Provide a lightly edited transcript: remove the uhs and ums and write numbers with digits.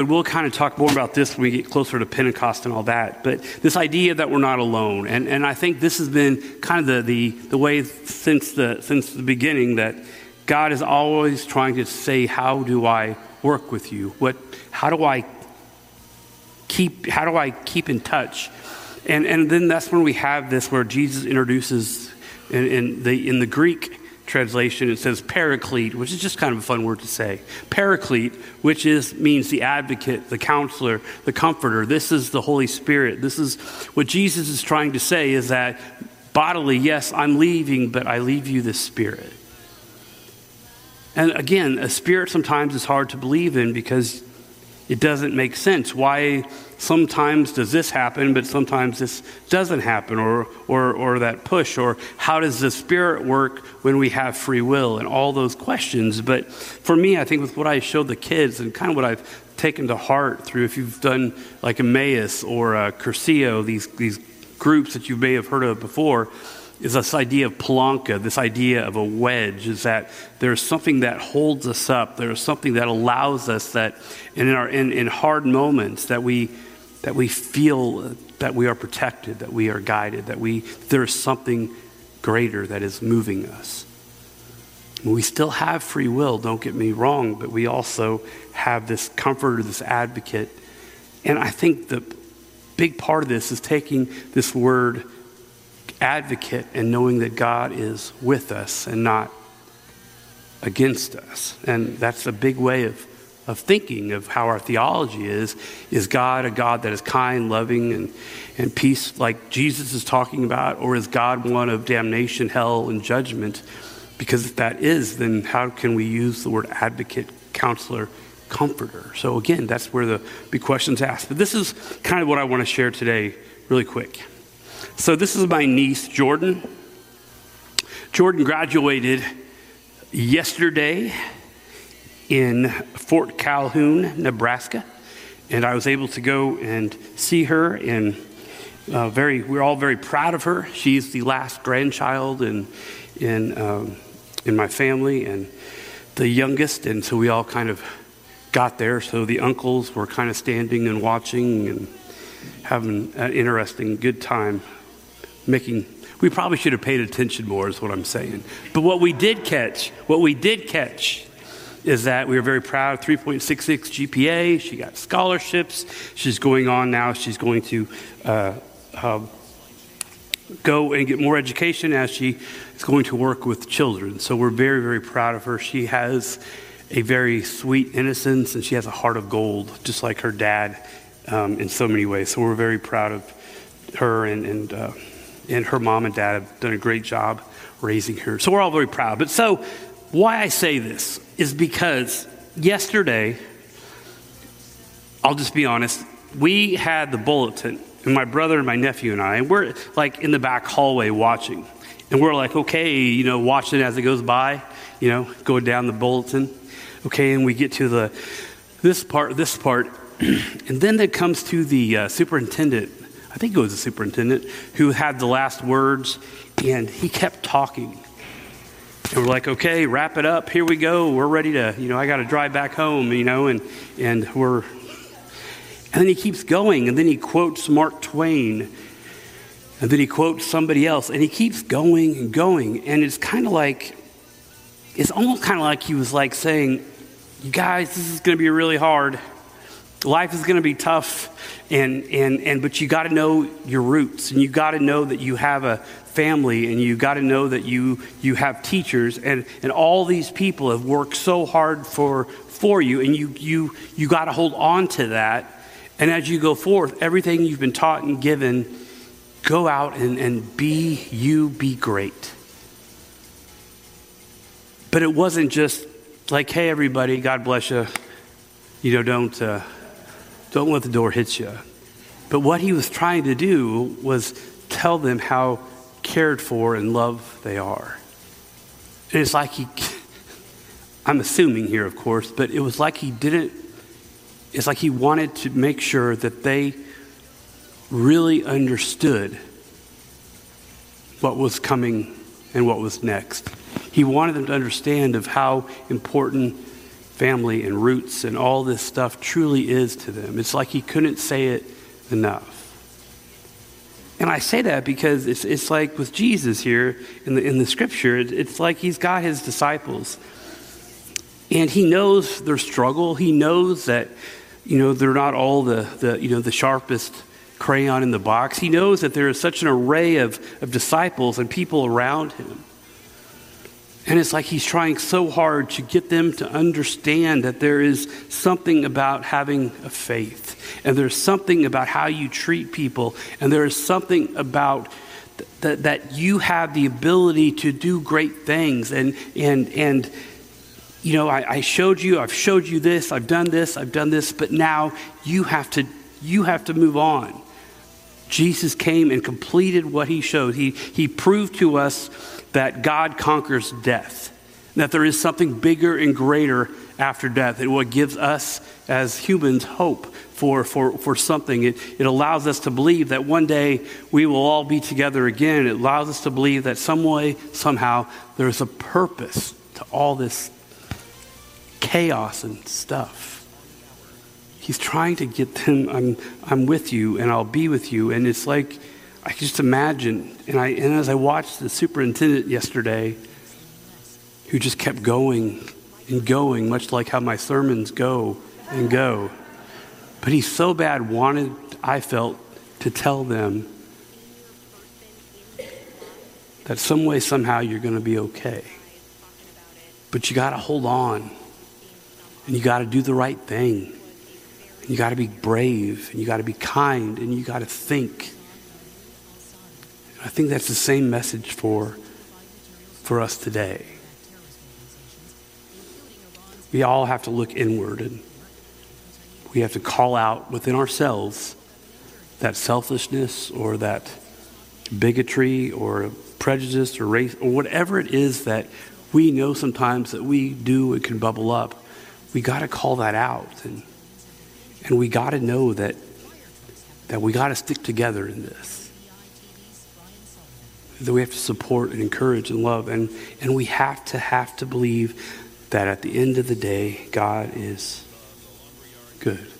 We'll kind of talk more about this when we get closer to Pentecost and all that. But this idea that we're not alone, and I think this has been kind of the way since the beginning, that God is always trying to say, how do I work with you? How do I keep in touch? And then that's when we have this where Jesus introduces in the Greek translation, it says paraclete, which is just kind of a fun word to say. Paraclete, which means the advocate, the counselor, the comforter. This is the Holy Spirit. This is what Jesus is trying to say, is that bodily, yes, I'm leaving, but I leave you the Spirit. And again, a spirit sometimes is hard to believe in because it doesn't make sense. Why sometimes does this happen, but sometimes this doesn't happen, or that push, or how does the Spirit work when we have free will, and all those questions. But for me, I think with what I showed the kids and kind of what I've taken to heart through, if you've done like Emmaus or Curcio, these groups that you may have heard of before, is this idea of palanca, this idea of a wedge, is that there's something that holds us up. There's something that allows us that in hard moments that we feel that we are protected, that we are guided, that there's something greater that is moving us. We still have free will, don't get me wrong, but we also have this comforter, this advocate. And I think the big part of this is taking this word advocate and knowing that God is with us and not against us. And that's a big way of thinking of how our theology is God a God that is kind, loving, and peace like Jesus is talking about, or is God one of damnation, hell, and judgment? Because if that is, then how can we use the word advocate, counselor, comforter? So again, that's where the big question's asked. But this is kind of what I want to share today really quick. So this is my niece, Jordan. Jordan graduated yesterday in Fort Calhoun, Nebraska. And I was able to go and see her, and we're all very proud of her. She's the last grandchild in my family and the youngest. And so we all kind of got there. So the uncles were kind of standing and watching and having an interesting, good time. We probably should have paid attention more, is what I'm saying. But what we did catch is that we were very proud. 3.66 GPA. She got scholarships. She's going on now. She's going to go and get more education as she is going to work with children. So we're very, very proud of her. She has a very sweet innocence, and she has a heart of gold, just like her dad in so many ways. So we're very proud of her, and her mom and dad have done a great job raising her. So we're all very proud. But so why I say this is because yesterday, I'll just be honest, we had the bulletin, and my brother and my nephew and I, and we're like in the back hallway watching. And we're like, okay, watching as it goes by, going down the bulletin. Okay, and we get to this part, and then it comes to the superintendent. I think it was the superintendent who had the last words, and he kept talking. And we're like, okay, wrap it up. Here we go. We're ready to, I got to drive back home, and then he keeps going, and then he quotes Mark Twain, and then he quotes somebody else, and he keeps going and going. And it's almost kind of like he was like saying, you guys, this is going to be really hard. Life is going to be tough, but you got to know your roots, and you got to know that you have a family, and you got to know that you have teachers, and all these people have worked so hard for you, and you got to hold on to that. And as you go forth, everything you've been taught and given, go out and be great. But it wasn't just like, hey, everybody, God bless you. Don't let the door hit you. But what he was trying to do was tell them how cared for and loved they are. And it's like I'm assuming here, of course, but it was like it's like he wanted to make sure that they really understood what was coming and what was next. He wanted them to understand of how important family and roots and all this stuff truly is to them. It's like he couldn't say it enough. And I say that because it's like with Jesus here in the scripture, it's like he's got his disciples. And he knows their struggle. He knows that, they're not all the sharpest crayon in the box. He knows that there is such an array of disciples and people around him. And it's like he's trying so hard to get them to understand that there is something about having a faith. And there's something about how you treat people. And there is something about that you have the ability to do great things. And I've showed you this, I've done this, but now you have to move on. Jesus came and completed what he showed. He proved to us that God conquers death, that there is something bigger and greater after death. And what gives us as humans hope for something. It allows us to believe that one day we will all be together again. It allows us to believe that some way, somehow, there's a purpose to all this chaos and stuff. He's trying to get them, I'm with you and I'll be with you. And it's like, I can just imagine, and as I watched the superintendent yesterday, who just kept going and going, much like how my sermons go and go. But he so bad wanted, I felt, to tell them that some way, somehow, you're going to be okay. But you got to hold on, and you got to do the right thing, and you got to be brave, and you got to be kind, and you got to think. I think that's the same message for us today. We all have to look inward, and we have to call out within ourselves that selfishness or that bigotry or prejudice or race or whatever it is that we know sometimes that we do, it can bubble up. We got to call that out, and we got to know that we got to stick together in this. That we have to support and encourage and love. And we have to believe that at the end of the day, God is good.